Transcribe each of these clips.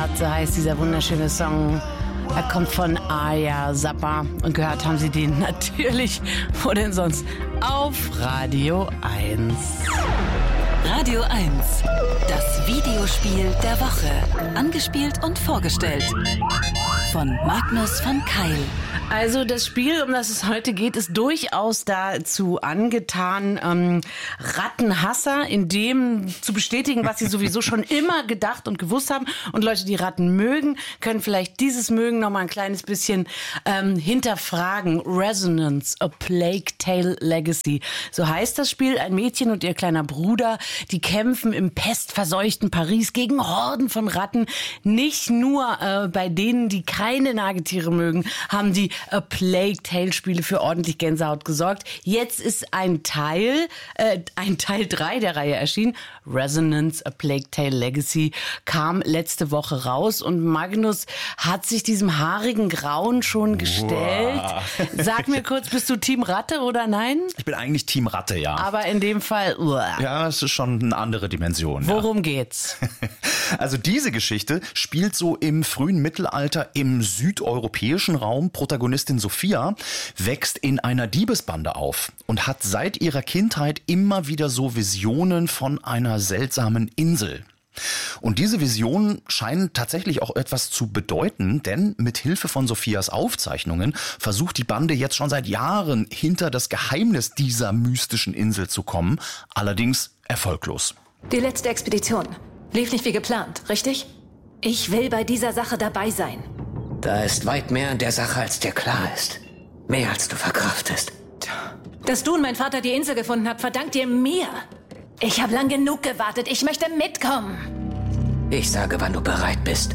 Ratte heißt dieser wunderschöne Song. Er kommt von Aya Zappa und gehört haben Sie den natürlich, wo denn sonst, auf Radio 1. Radio 1, das Videospiel der Woche. Angespielt und vorgestellt von Magnus von Keil. Also das Spiel, um das es heute geht, ist durchaus dazu angetan, Rattenhasser in dem zu bestätigen, was sie sowieso schon immer gedacht und gewusst haben. Und Leute, die Ratten mögen, können vielleicht dieses Mögen noch mal ein kleines bisschen hinterfragen. Resonance, A Plague Tale Legacy. So heißt das Spiel. Ein Mädchen und ihr kleiner Bruder, die kämpfen im pestverseuchten Paris gegen Horden von Ratten. Nicht nur bei denen, die keine Nagetiere mögen, haben die A Plague Tale Spiele für ordentlich Gänsehaut gesorgt. Jetzt ist ein Teil 3 der Reihe erschienen. Resonance, A Plague Tale Legacy kam letzte Woche raus und Magnus hat sich diesem haarigen Grauen schon gestellt. Sag mir kurz, bist du Team Ratte oder nein? Ich bin eigentlich Team Ratte, ja. Aber in dem Fall, ja, es ist schon eine andere Dimension. Worum geht's? Also diese Geschichte spielt so im frühen Mittelalter im südeuropäischen Raum. Protagonistin Sophia wächst in einer Diebesbande auf und hat seit ihrer Kindheit immer wieder so Visionen von einer seltsamen Insel. Und diese Visionen scheinen tatsächlich auch etwas zu bedeuten, denn mit Hilfe von Sophias Aufzeichnungen versucht die Bande jetzt schon seit Jahren hinter das Geheimnis dieser mystischen Insel zu kommen, allerdings erfolglos. Die letzte Expedition lief nicht wie geplant, richtig? Ich will bei dieser Sache dabei sein. Da ist weit mehr an der Sache, als dir klar ist. Mehr, als du verkraftest. Dass du und mein Vater die Insel gefunden habt, verdankt ihr mir. Ich habe lang genug gewartet. Ich möchte mitkommen. Ich sage, wann du bereit bist.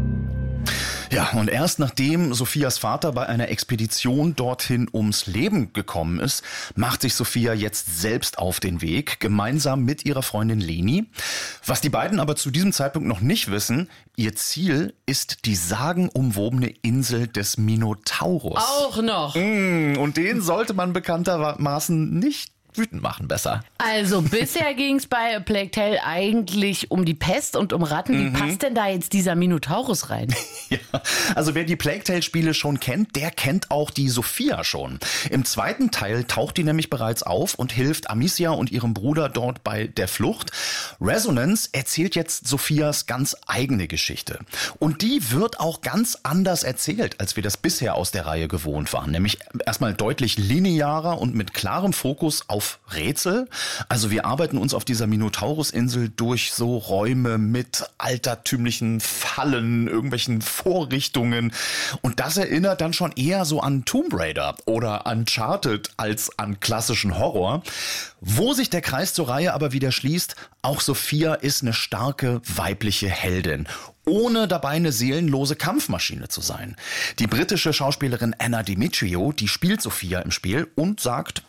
Ja, und erst nachdem Sophias Vater bei einer Expedition dorthin ums Leben gekommen ist, macht sich Sophia jetzt selbst auf den Weg, gemeinsam mit ihrer Freundin Leni. Was die beiden aber zu diesem Zeitpunkt noch nicht wissen, ihr Ziel ist die sagenumwobene Insel des Minotaurus. Auch noch. Und den sollte man bekanntermaßen nicht wütend machen, besser. Also bisher ging es bei A Plague Tale eigentlich um die Pest und um Ratten. Wie passt denn da jetzt dieser Minotaurus rein? Ja, also wer die Plague Tale Spiele schon kennt, der kennt auch die Sophia schon. Im zweiten Teil taucht die nämlich bereits auf und hilft Amicia und ihrem Bruder dort bei der Flucht. Resonance erzählt jetzt Sophias ganz eigene Geschichte. Und die wird auch ganz anders erzählt, als wir das bisher aus der Reihe gewohnt waren. Nämlich erstmal deutlich linearer und mit klarem Fokus auf Rätsel. Also wir arbeiten uns auf dieser Minotaurus-Insel durch so Räume mit altertümlichen Fallen, irgendwelchen Vorrichtungen. Und das erinnert dann schon eher so an Tomb Raider oder Uncharted als an klassischen Horror. Wo sich der Kreis zur Reihe aber wieder schließt, auch Sophia ist eine starke weibliche Heldin, ohne dabei eine seelenlose Kampfmaschine zu sein. Die britische Schauspielerin Anna Demetrio, die spielt Sophia im Spiel und sagt: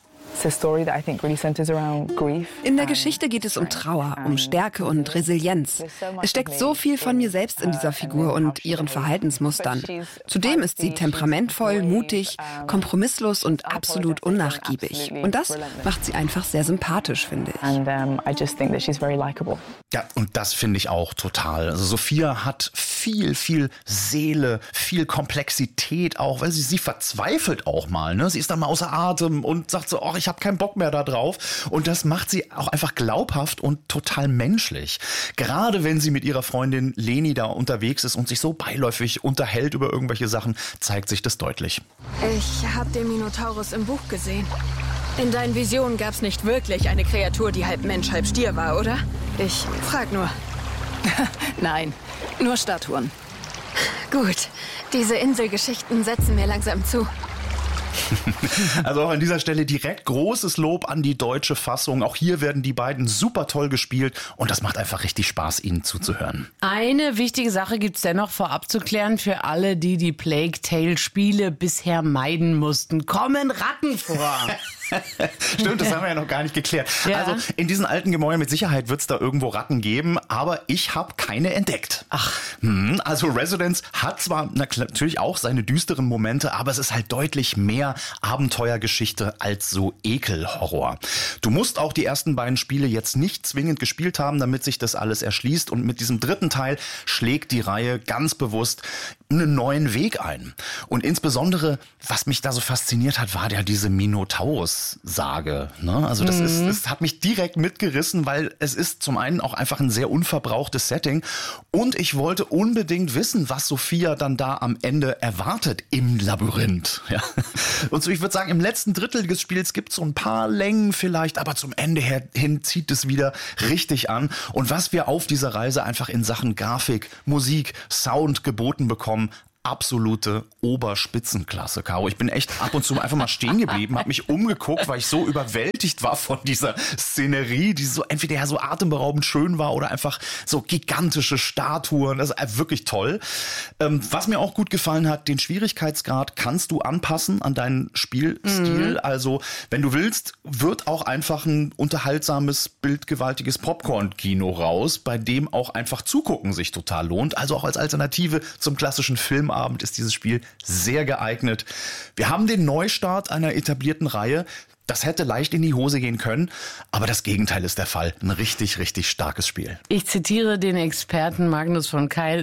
In der Geschichte geht es um Trauer, um Stärke und Resilienz. Es steckt so viel von mir selbst in dieser Figur und ihren Verhaltensmustern. Zudem ist sie temperamentvoll, mutig, kompromisslos und absolut unnachgiebig. Und das macht sie einfach sehr sympathisch, finde ich. Ja, und das finde ich auch total. Also Sophia hat viel Seele, viel Komplexität auch, weil sie verzweifelt auch mal. Ne? Sie ist dann mal außer Atem und sagt so, ich habe keinen Bock mehr da drauf. Und das macht sie auch einfach glaubhaft und total menschlich. Gerade wenn sie mit ihrer Freundin Leni da unterwegs ist und sich so beiläufig unterhält über irgendwelche Sachen, zeigt sich das deutlich. Ich habe den Minotaurus im Buch gesehen. In deinen Visionen gab es nicht wirklich eine Kreatur, die halb Mensch, halb Stier war, oder? Ich frag nur. Nein, nur Statuen. Gut, diese Inselgeschichten setzen mir langsam zu. Also auch an dieser Stelle direkt großes Lob an die deutsche Fassung. Auch hier werden die beiden super toll gespielt und das macht einfach richtig Spaß, ihnen zuzuhören. Eine wichtige Sache gibt's dennoch vorab zu klären für alle, die die Plague Tale Spiele bisher meiden mussten. Kommen Ratten vor? Stimmt, das haben wir ja noch gar nicht geklärt. Ja. Also in diesen alten Gemäuern mit Sicherheit wird es da irgendwo Ratten geben, aber ich habe keine entdeckt. Ach. Also Residence hat zwar natürlich auch seine düsteren Momente, aber es ist halt deutlich mehr Abenteuergeschichte als so Ekelhorror. Du musst auch die ersten beiden Spiele jetzt nicht zwingend gespielt haben, damit sich das alles erschließt. Und mit diesem dritten Teil schlägt die Reihe ganz bewusst einen neuen Weg ein. Und insbesondere, was mich da so fasziniert hat, war ja diese Minotaurus-Sage. Ne? Also das hat mich direkt mitgerissen, weil es ist zum einen auch einfach ein sehr unverbrauchtes Setting. Und ich wollte unbedingt wissen, was Sophia dann da am Ende erwartet im Labyrinth. Ja. Und so, ich würde sagen, im letzten Drittel des Spiels gibt es so ein paar Längen vielleicht, aber zum Ende hin zieht es wieder richtig an. Und was wir auf dieser Reise einfach in Sachen Grafik, Musik, Sound geboten bekommen, absolute Oberspitzenklasse, Caro. Ich bin echt ab und zu einfach mal stehen geblieben, habe mich umgeguckt, weil ich so überwältigt war von dieser Szenerie, die so entweder ja so atemberaubend schön war oder einfach so gigantische Statuen. Das ist wirklich toll. Was mir auch gut gefallen hat, den Schwierigkeitsgrad kannst du anpassen an deinen Spielstil. Also, wenn du willst, wird auch einfach ein unterhaltsames, bildgewaltiges Popcorn-Kino raus, bei dem auch einfach zugucken sich total lohnt. Also auch als Alternative zum klassischen Filmabend ist dieses Spiel sehr geeignet. Wir haben den Neustart einer etablierten Reihe. Das hätte leicht in die Hose gehen können, aber das Gegenteil ist der Fall. Ein richtig, richtig starkes Spiel. Ich zitiere den Experten Magnus von Keil.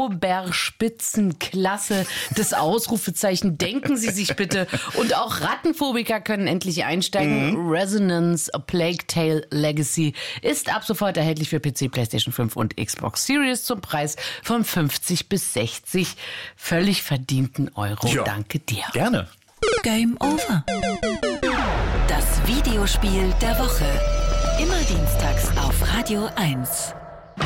Oberspitzenklasse, das Ausrufezeichen. Denken Sie sich bitte. Und auch Rattenphobiker können endlich einsteigen. Resonance, A Plague Tale Legacy ist ab sofort erhältlich für PC, PlayStation 5 und Xbox Series zum Preis von 50 bis 60 völlig verdienten Euro. Ja. Danke dir. Gerne. Game over. Das Videospiel der Woche. Immer dienstags auf Radio 1.